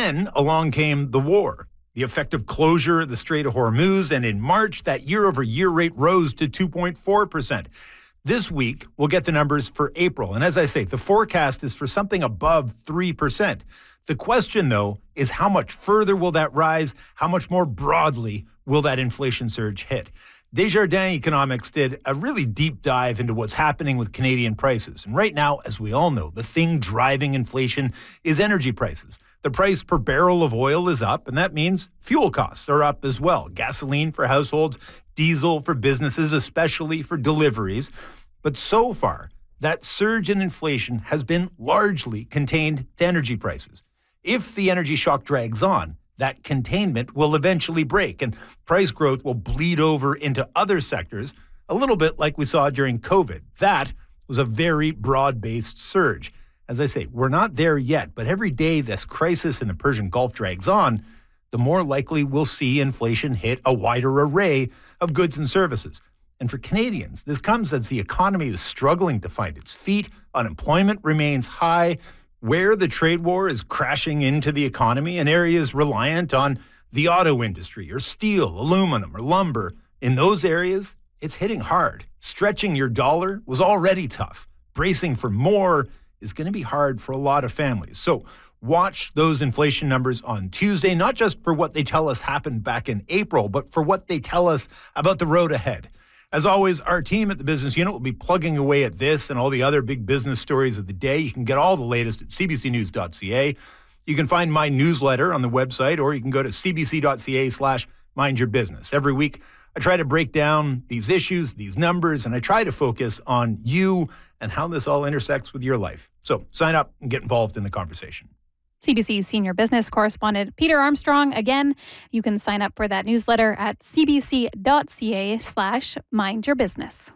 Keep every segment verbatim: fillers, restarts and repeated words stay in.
Then along came the war, the effective closure of the Strait of Hormuz, and in March, that year-over-year rate rose to two point four percent. This week, we'll get the numbers for April. And as I say, the forecast is for something above three percent. The question, though, is how much further will that rise? How much more broadly will that inflation surge hit? Desjardins Economics did a really deep dive into what's happening with Canadian prices. And right now, as we all know, the thing driving inflation is energy prices. The price per barrel of oil is up, and that means fuel costs are up as well. Gasoline for households, diesel for businesses, especially for deliveries. But so far, that surge in inflation has been largely contained to energy prices. If the energy shock drags on, that containment will eventually break, and price growth will bleed over into other sectors, a little bit like we saw during COVID. That was a very broad-based surge. As I say, we're not there yet, but every day this crisis in the Persian Gulf drags on, the more likely we'll see inflation hit a wider array of goods and services. And for Canadians, this comes as the economy is struggling to find its feet, unemployment remains high, where the trade war is crashing into the economy, and areas reliant on the auto industry or steel, aluminum, or lumber. In those areas, it's hitting hard. Stretching your dollar was already tough. Bracing for more is going to be hard for a lot of families. So watch those inflation numbers on Tuesday, not just for what they tell us happened back in April, but for what they tell us about the road ahead. As always, our team at the Business Unit will be plugging away at this and all the other big business stories of the day. You can get all the latest at c b c news dot c a. You can find my newsletter on the website, or you can go to c b c dot c a slash mind your business. Every week, I try to break down these issues, these numbers, and I try to focus on you and how this all intersects with your life. So sign up and get involved in the conversation. C B C's senior business correspondent Peter Armstrong. Again, you can sign up for that newsletter at c b c dot c a slash mind your business.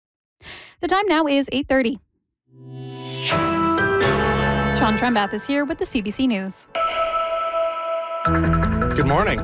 The time now is eight thirty. Sean Trembath is here with the C B C News. Good morning.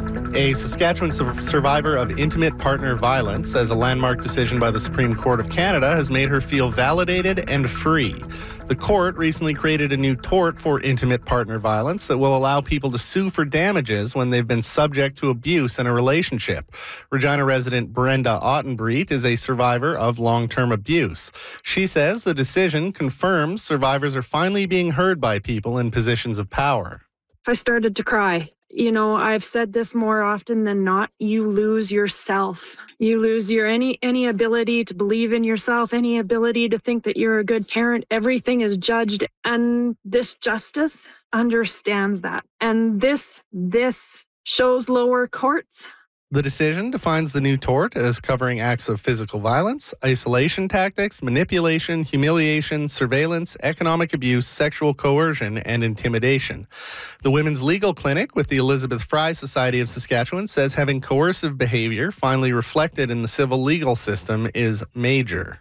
A Saskatchewan su- survivor of intimate partner violence says a landmark decision by the Supreme Court of Canada has made her feel validated and free. The court recently created a new tort for intimate partner violence that will allow people to sue for damages when they've been subject to abuse in a relationship. Regina resident Brenda Ottenbreet is a survivor of long-term abuse. She says the decision confirms survivors are finally being heard by people in positions of power. I started to cry. You know, I've said this more often than not, you lose yourself. You lose your any any ability to believe in yourself, any ability to think that you're a good parent. Everything is judged. And this justice understands that. And this this shows lower courts. The decision defines the new tort as covering acts of physical violence, isolation tactics, manipulation, humiliation, surveillance, economic abuse, sexual coercion, and intimidation. The Women's Legal Clinic with the Elizabeth Fry Society of Saskatchewan says having coercive behavior finally reflected in the civil legal system is major.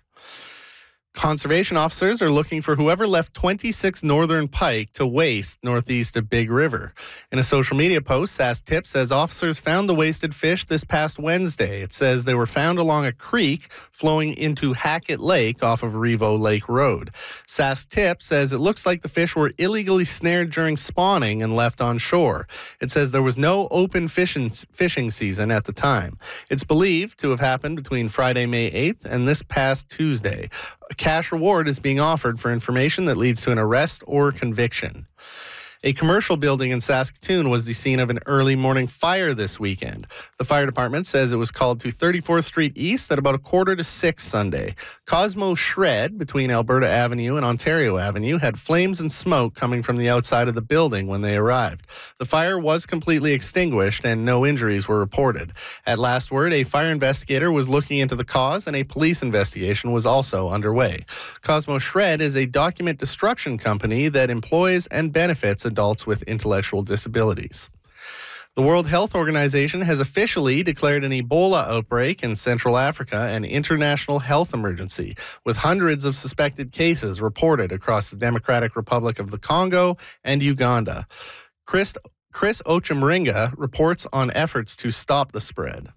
Conservation officers are looking for whoever left twenty-six northern pike to waste northeast of Big River. In a social media post, Sask Tip says officers found the wasted fish this past Wednesday. It says they were found along a creek flowing into Hackett Lake off of Revo Lake Road. Sask Tip says it looks like the fish were illegally snared during spawning and left on shore. It says there was no open fishing, fishing season at the time. It's believed to have happened between Friday, May eighth and this past Tuesday. A cash reward is being offered for information that leads to an arrest or conviction. A commercial building in Saskatoon was the scene of an early morning fire this weekend. The fire department says it was called to thirty-fourth Street East at about a quarter to six Sunday. Cosmo Shred, between Alberta Avenue and Ontario Avenue, had flames and smoke coming from the outside of the building when they arrived. The fire was completely extinguished and no injuries were reported. At last word, a fire investigator was looking into the cause and a police investigation was also underway. Cosmo Shred is a document destruction company that employs and benefits adults with intellectual disabilities. The World Health Organization has officially declared an Ebola outbreak in Central Africa an international health emergency, with hundreds of suspected cases reported across the Democratic Republic of the Congo and Uganda. Chris, Chris Ochemringa reports on efforts to stop the spread.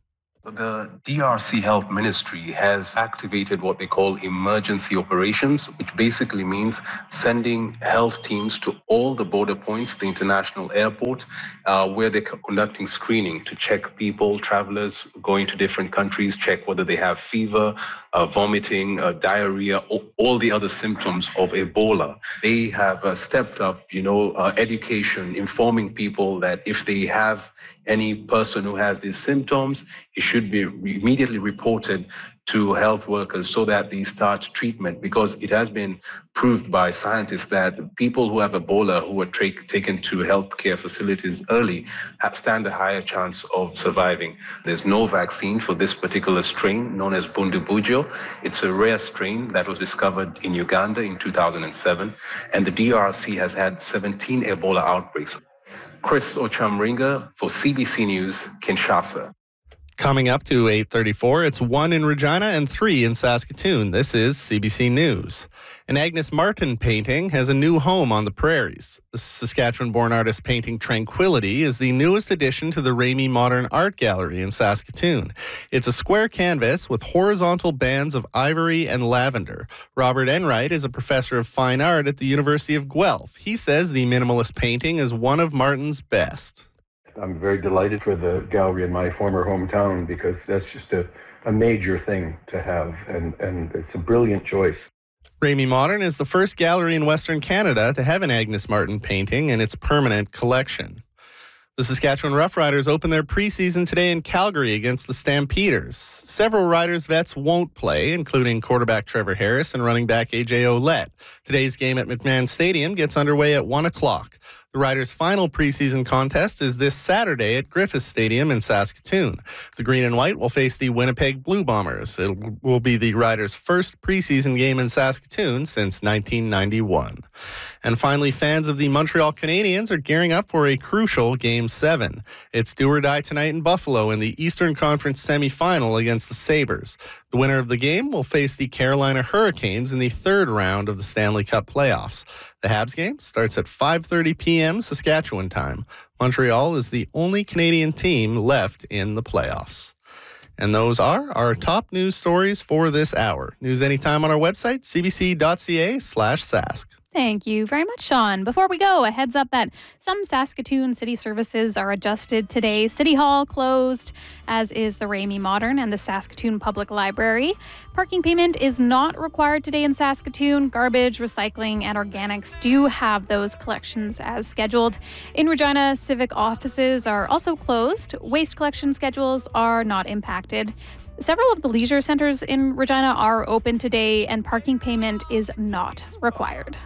The D R C Health Ministry has activated what they call emergency operations, which basically means sending health teams to all the border points, the international airport, uh, where they're conducting screening to check people, travelers going to different countries, check whether they have fever, uh, vomiting, uh, diarrhea, or all the other symptoms of Ebola. They have uh, stepped up, you know, uh, education, informing people that if they have any person who has these symptoms, it should be immediately reported to health workers so that they start treatment, because it has been proved by scientists that people who have Ebola who are tra- taken to healthcare facilities early have stand a higher chance of surviving. There's no vaccine for this particular strain known as Bundibugyo. It's a rare strain that was discovered in Uganda in two thousand seven, and the D R C has had seventeen Ebola outbreaks. Chris Ochamringa for C B C News, Kinshasa. Coming up to eight thirty-four, it's one in Regina and three in Saskatoon. This is C B C News. An Agnes Martin painting has a new home on the prairies. The Saskatchewan-born artist painting Tranquility is the newest addition to the Ramey Modern Art Gallery in Saskatoon. It's a square canvas with horizontal bands of ivory and lavender. Robert Enright is a professor of fine art at the University of Guelph. He says the minimalist painting is one of Martin's best. I'm very delighted for the gallery in my former hometown, because that's just a, a major thing to have, and, and it's a brilliant choice. Ramey Modern is the first gallery in Western Canada to have an Agnes Martin painting in its permanent collection. The Saskatchewan Roughriders open their preseason today in Calgary against the Stampeders. Several Riders vets won't play, including quarterback Trevor Harris and running back A J Ouellette. Today's game at McMahon Stadium gets underway at one o'clock. The Riders' final preseason contest is this Saturday at Griffith Stadium in Saskatoon. The Green and White will face the Winnipeg Blue Bombers. It will be the Riders' first preseason game in Saskatoon since nineteen ninety-one. And finally, fans of the Montreal Canadiens are gearing up for a crucial Game seven. It's do or die tonight in Buffalo in the Eastern Conference semifinal against the Sabres. The winner of the game will face the Carolina Hurricanes in the third round of the Stanley Cup playoffs. The Habs game starts at five thirty p.m. Saskatchewan time. Montreal is the only Canadian team left in the playoffs. And those are our top news stories for this hour. News anytime on our website, c b c dot c a slash sask. Thank you very much, Sean. Before we go, a heads up that some Saskatoon city services are adjusted today. City Hall closed, as is the Ramey Modern and the Saskatoon Public Library. Parking payment is not required today in Saskatoon. Garbage, recycling, and organics do have those collections as scheduled. In Regina, civic offices are also closed. Waste collection schedules are not impacted. Several of the leisure centers in Regina are open today, and parking payment is not required.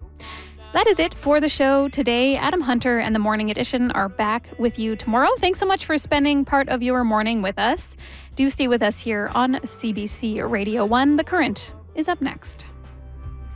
That is it for the show today. Adam Hunter and the Morning Edition are back with you tomorrow. Thanks so much for spending part of your morning with us. Do stay with us here on C B C Radio one. The Current is up next.